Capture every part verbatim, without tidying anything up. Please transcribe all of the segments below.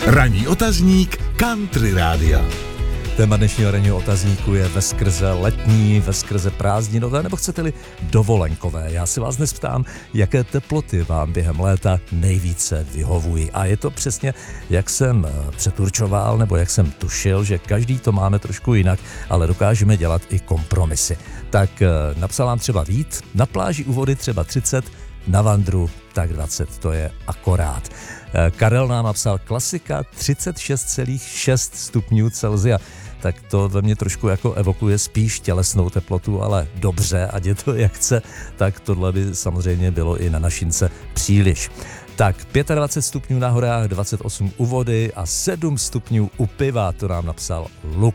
Ranní otazník Country Rádia. Téma dnešního ranního otazníku je veskrze letní, veskrze prázdninové, nebo chcete-li dovolenkové. Já si vás dnes ptám, jaké teploty vám během léta nejvíce vyhovují. A je to přesně, jak jsem přeturčoval, nebo jak jsem tušil, že každý to máme trošku jinak, ale dokážeme dělat i kompromisy. Tak napsal nám třeba Vít, na pláži u vody třeba třicet, na vandru tak dvacet, to je akorát. Karel nám napsal klasika třicet šest celá šest stupňů Celsia. Tak to ve mně trošku jako evokuje spíš tělesnou teplotu, ale dobře, ať je to jak chce, tak tohle by samozřejmě bylo i na našince příliš. Tak dvacet pět stupňů na horách, dvacet osm u vody a sedm stupňů u piva, to nám napsal Luk.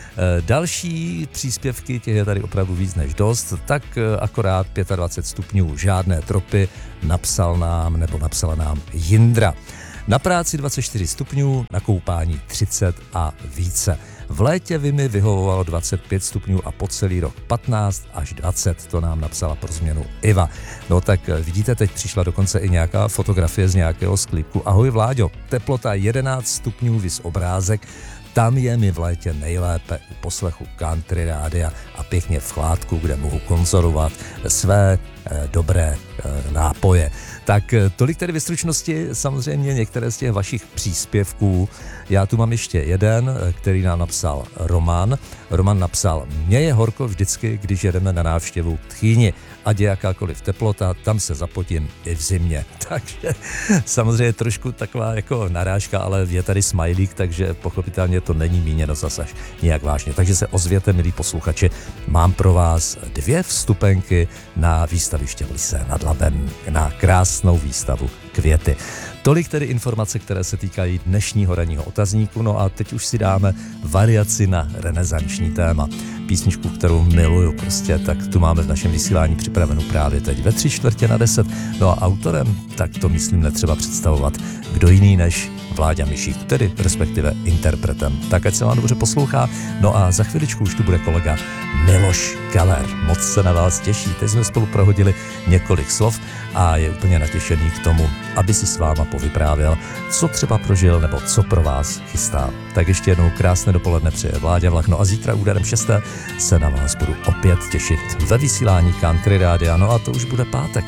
Další příspěvky, těch je tady opravdu víc než dost, tak akorát dvacet pět stupňů, žádné tropy, napsal nám, nebo napsala nám Jindra. Na práci dvacet čtyři stupňů, na koupání třicet a více. V létě by mi vyhovovalo dvacet pět stupňů a po celý rok patnáct až dvacet, to nám napsala pro změnu Iva. No tak vidíte, teď přišla dokonce i nějaká fotografie z nějakého sklípku. Ahoj Vláďo, teplota jedenáct stupňů, vys obrázek, tam je mi v létě nejlépe u poslechu Country Rádia a pěkně v chládku, kde mohu konzorovat své eh, dobré eh, nápoje. Tak tolik tedy ve stručnosti samozřejmě některé z těch vašich příspěvků. Já tu mám ještě jeden, který nám napsal Roman. Roman napsal, mně je horko vždycky, když jedeme na návštěvu k Tchýni. Ať je jakákoliv teplota, tam se zapotím i v zimě. Takže samozřejmě trošku taková jako narážka, ale je tady smajlík, takže pochopitelně to není míněno zase až nějak vážně. Takže se ozvěte, milí posluchači, mám pro vás dvě vstupenky na výstaviště v Lysé nad Labem, na krásnou výstavu Květy. Tolik tedy informace, které se týkají dnešního ranního otazníku, no a teď už si dáme variaci na renesanční téma. Písničku, kterou miluju prostě, tak tu máme v našem vysílání připravenou právě teď ve tři čtvrtě na deset. No a autorem, tak to myslím netřeba představovat, kdo jiný než Vláďa Mišík, tedy respektive interpretem. Tak ať se vám dobře poslouchá, no a za chviličku už tu bude kolega Miloš Keller. Moc se na vás těší, teď jsme spolu prohodili několik slov a je úplně natěšený k tomu, aby si s váma povyprávěl, co třeba prožil nebo co pro vás chystá. Tak ještě jednou krásné dopoledne přeje Vláďa Vlach, no a zítra úderem šesté se na vás budu opět těšit ve vysílání Country Rádia, no a to už bude pátek.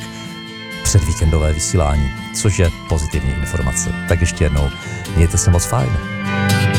Předvíkendové vysílání, což je pozitivní informace. Tak ještě jednou, mějte se moc fajn.